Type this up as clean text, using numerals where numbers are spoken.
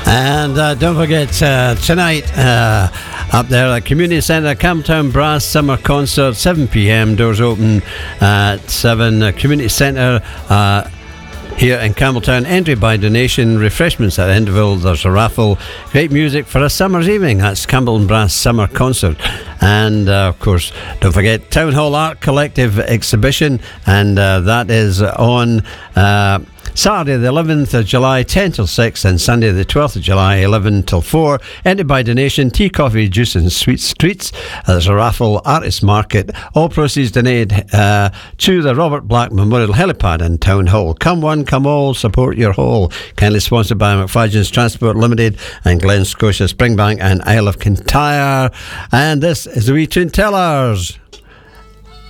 And don't forget, tonight up there at Community Centre, Campbelltown Brass Summer Concert, 7 p.m. Doors open at 7. Community Centre here in Campbelltown. Entry by donation. Refreshments at Endeville. There's a raffle. Great music for a summer's evening. That's Campbelltown Brass Summer Concert. And of course, don't forget Town Hall Art Collective exhibition, and that is on Saturday the 11th of July 10 till 6, and Sunday the 12th of July 11 till 4. Ended by donation. Tea, coffee, juice and sweet treats. There's a raffle. Artist market. All proceeds donated to the Robert Black Memorial Helipad and Town Hall. Come one, come all, support your hall. Kindly sponsored by McFadgen's Transport Limited and Glen Scotia Springbank and Isle of Kintyre. And this is the Wee Tune Tellers.